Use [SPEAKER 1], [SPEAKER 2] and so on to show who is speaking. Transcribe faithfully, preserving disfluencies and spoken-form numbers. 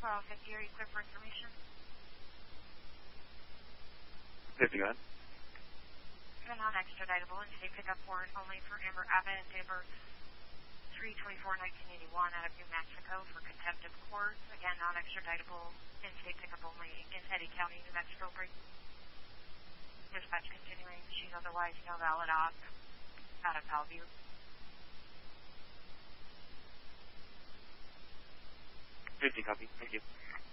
[SPEAKER 1] Well, fifty, are you clear for information?
[SPEAKER 2] fifty, go ahead.
[SPEAKER 1] And non-extraditable and state pickup warrant only for Amber Abbott, date of birth three twenty-four nineteen eighty-one out of New Mexico for contempt of court. Again, non-extraditable and state pickup only in Eddy County, New Mexico. Break. Dispatch continuing. She's otherwise no valid op out of Bellevue.
[SPEAKER 2] fifty, copy. Thank you.